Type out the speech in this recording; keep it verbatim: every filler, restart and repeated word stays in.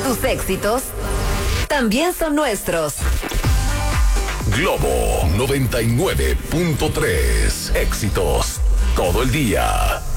Tus éxitos también son nuestros. Globo noventa y nueve punto tres. Éxitos todo el día.